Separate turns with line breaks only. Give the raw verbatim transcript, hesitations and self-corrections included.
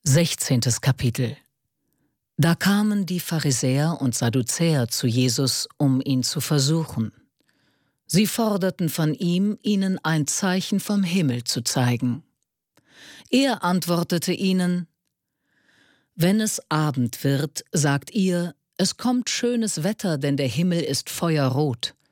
Sechzehntes Kapitel. Da kamen die Pharisäer und Sadduzäer zu Jesus, um ihn zu versuchen. Sie forderten von ihm, ihnen ein Zeichen vom Himmel zu zeigen. Er antwortete ihnen: Wenn es Abend wird, sagt ihr, es kommt schönes Wetter, denn der Himmel ist feuerrot.